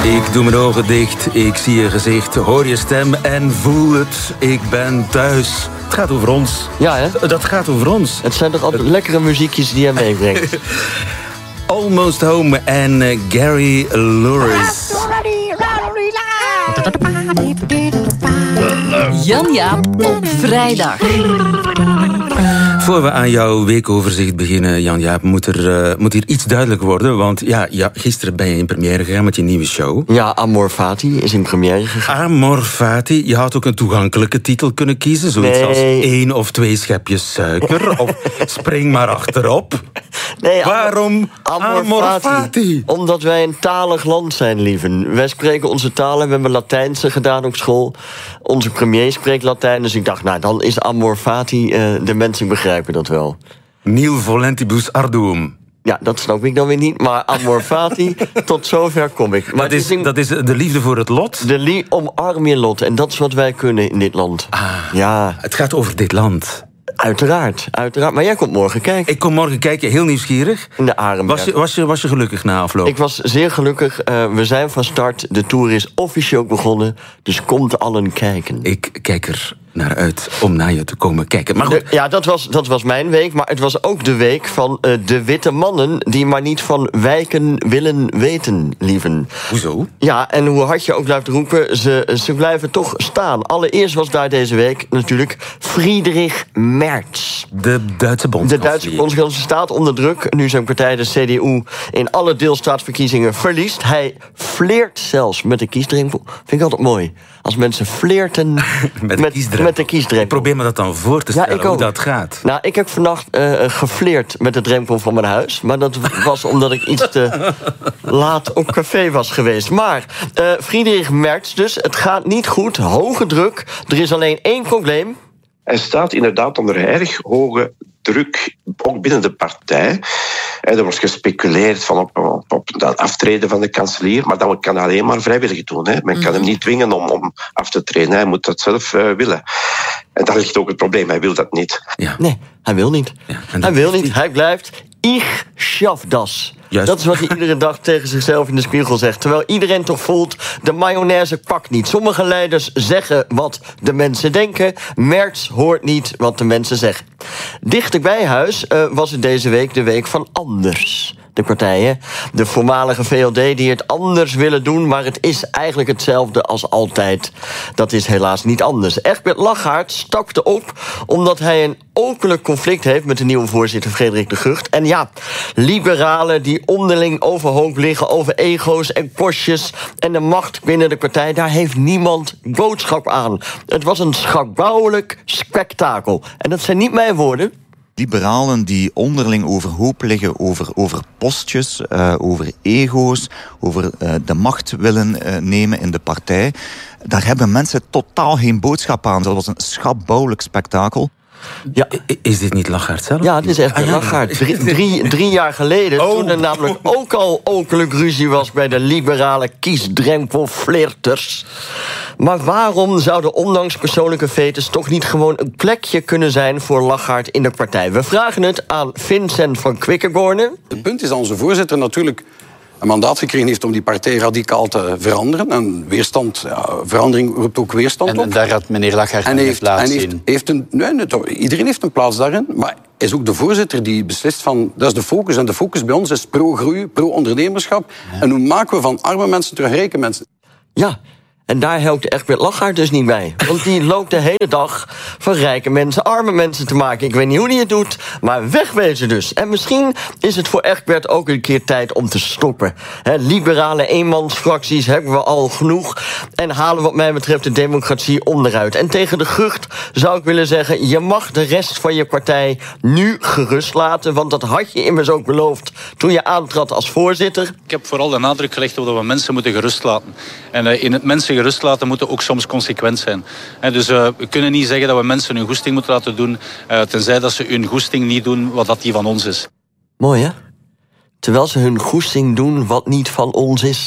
Ik doe mijn ogen dicht, ik zie je gezicht, hoor je stem en voel het. Ik ben thuis. Het gaat over ons. Ja, hè? Dat gaat over ons. Het zijn toch altijd lekkere muziekjes die hij meebrengt. Almost Home en Gary Louris. Jan-Jaap op vrijdag. Voor we aan jouw weekoverzicht beginnen, Jan-Jaap, moet hier iets duidelijk worden. Want ja, gisteren ben je in première gegaan met je nieuwe show. Ja, Amor Fati is in première gegaan. Amor Fati. Je had ook een toegankelijke titel kunnen kiezen. Zoiets als 1 of 2 schepjes suiker. Of spring maar achterop. Nee, waarom Amor Fati? Omdat wij een talig land zijn, lieven. Wij spreken onze talen. We hebben Latijnse gedaan op school. Onze premier spreekt Latijn. Dus ik dacht, nou, dan is Amor Fati de mensen begrijpen dat wel. Nil volentibus arduum. Ja, dat snap ik dan weer niet. Maar Amor Fati, tot zover kom ik. Maar dat is de liefde voor het lot? Omarm je lot. En dat is wat wij kunnen in dit land. Ja. Het gaat over dit land. Uiteraard. Maar jij komt morgen kijken. Ik kom morgen kijken, heel nieuwsgierig. In de Arem. Was je gelukkig na afloop? Ik was zeer gelukkig. We zijn van start. De tour is officieel begonnen. Dus komt allen kijken. Ik kijk er naar uit om naar je te komen kijken. Maar goed. Ja, dat was mijn week. Maar het was ook de week van de witte mannen die maar niet van wijken willen weten, lieven. Hoezo? Ja, en hoe hard je ook blijft roepen, ze blijven toch staan. Allereerst was daar deze week natuurlijk Friedrich Merz. De Duitse bondskanselier. De Duitse bondskanselier staat onder druk. Nu zijn partij, de CDU, in alle deelstaatsverkiezingen verliest. Hij fleert zelfs met de kiesdrempel. Vind ik altijd mooi. Als mensen flirten met de kiesdrempel. Ik probeer me dat dan voor te stellen, hoe dat gaat. Nou, ik heb vannacht gefleerd met de drempel van mijn huis. Maar dat was omdat ik iets te laat op café was geweest. Maar Friedrich Merz dus, het gaat niet goed. Hoge druk. Er is alleen 1 probleem. Hij staat inderdaad onder erg hoge druk, ook binnen de partij. Er wordt gespeculeerd van op het aftreden van de kanselier, maar dat kan hij alleen maar vrijwillig doen. Men kan hem niet dwingen om af te treden. Hij moet dat zelf willen. En daar ligt ook het probleem, hij wil dat niet. Ja. Nee, hij wil niet. Ja, hij wil niet, hij blijft. Ich schaff das. Juist. Dat is wat hij iedere dag tegen zichzelf in de spiegel zegt. Terwijl iedereen toch voelt, de mayonaise pakt niet. Sommige leiders zeggen wat de mensen denken. Merz hoort niet wat de mensen zeggen. Dichter bij huis was het deze week de week van Anders. De partijen, de voormalige VLD die het anders willen doen, maar het is eigenlijk hetzelfde als altijd. Dat is helaas niet anders. Egbert Lachaert stapte op omdat hij een openlijk conflict heeft met de nieuwe voorzitter Frederik de Gucht. En ja, liberalen die onderling overhoop liggen over ego's en postjes en de macht binnen de partij, daar heeft niemand boodschap aan. Het was een schabouwelijk spektakel. En dat zijn niet mijn woorden. Liberalen die onderling overhoop liggen over postjes, over ego's, over de macht willen nemen in de partij. Daar hebben mensen totaal geen boodschap aan. Dat was een schabouwelijk spektakel. Ja. Is dit niet Lachaert zelf? Ja, het is echt Lachaert. 3 jaar geleden, toen er namelijk ook al openlijk ruzie was bij de liberale kiesdrempelflirters. Maar waarom zouden ondanks persoonlijke vetes toch niet gewoon een plekje kunnen zijn voor Lachaert in de partij? We vragen het aan Vincent van Quickenborne. Het punt is dat onze voorzitter natuurlijk een mandaat gekregen heeft om die partij radicaal te veranderen. En verandering roept ook weerstand op. En daar had meneer Lachaert een plaats in. Iedereen heeft een plaats daarin, maar is ook de voorzitter die beslist van, dat is de focus. En de focus bij ons is pro-groei, pro-ondernemerschap. Ja. En hoe maken we van arme mensen terug rijke mensen? Ja. En daar helpt Egbert Lachaert dus niet bij. Want die loopt de hele dag van rijke mensen arme mensen te maken. Ik weet niet hoe hij het doet, maar wegwezen dus. En misschien is het voor Egbert ook een keer tijd om te stoppen. Liberale eenmansfracties hebben we al genoeg. En halen wat mij betreft de democratie onderuit. En tegen de Gucht zou ik willen zeggen, je mag de rest van je partij nu gerust laten. Want dat had je immers ook beloofd toen je aantrad als voorzitter. Ik heb vooral de nadruk gelegd op dat we mensen moeten gerust laten. En in het mensen gerust laten moeten ook soms consequent zijn. Dus we kunnen niet zeggen dat we mensen hun goesting moeten laten doen, tenzij dat ze hun goesting niet doen wat dat die van ons is. Mooi, hè? Terwijl ze hun goesting doen wat niet van ons is.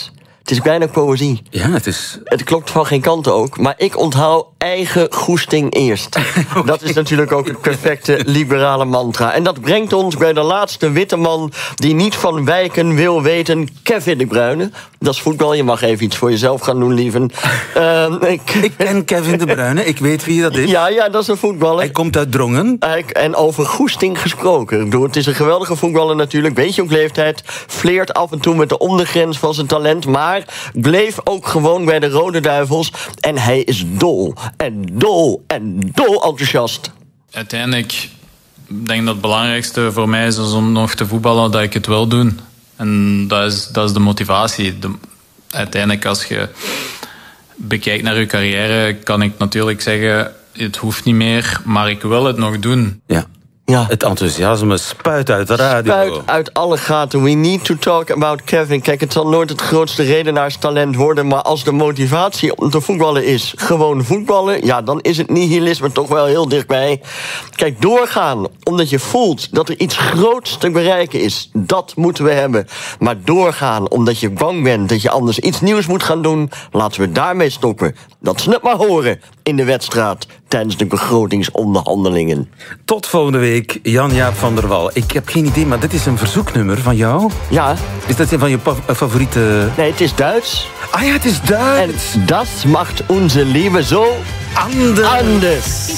Het is bijna poëzie. Ja, het is... Het klopt van geen kant ook, maar ik onthoud eigen goesting eerst. Okay. Dat is natuurlijk ook het perfecte liberale mantra. En dat brengt ons bij de laatste witte man die niet van wijken wil weten, Kevin De Bruyne. Dat is voetbal, je mag even iets voor jezelf gaan doen, lieven. Ik ken Kevin De Bruyne, ik weet wie dat is. Ja, dat is een voetballer. Hij komt uit Drongen. En over goesting gesproken. Het is een geweldige voetballer natuurlijk, beetje op leeftijd. Fleert af en toe met de ondergrens van zijn talent, maar bleef ook gewoon bij de Rode Duivels. En hij is dol enthousiast. Uiteindelijk denk ik dat het belangrijkste voor mij is om nog te voetballen, dat ik het wil doen. En dat is de motivatie. Uiteindelijk, als je bekijkt naar je carrière, kan ik natuurlijk zeggen, het hoeft niet meer, maar ik wil het nog doen. Ja. Het enthousiasme spuit uit de radio. Spuit uit alle gaten. We need to talk about Kevin. Kijk, het zal nooit het grootste redenaarstalent worden, maar als de motivatie om te voetballen is gewoon voetballen, ja, dan is het nihilisme toch wel heel dichtbij. Kijk, doorgaan omdat je voelt dat er iets groots te bereiken is, dat moeten we hebben. Maar doorgaan omdat je bang bent dat je anders iets nieuws moet gaan doen, laten we daarmee stoppen. Dat ze het maar horen in de wedstrijd tijdens de begrotingsonderhandelingen. Tot volgende week, Jan-Jaap van der Wal. Ik heb geen idee, maar dit is een verzoeknummer van jou? Ja. Is dat een van je favoriete... Nee, het is Duits. Ah ja, het is Duits. En das macht onze Liebe zo anders.